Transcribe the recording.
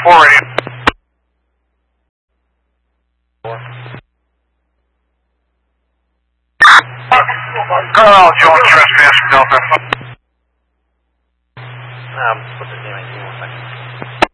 4 radio. Carl, Joe, trespass from Delta. Put the damn in 1 second.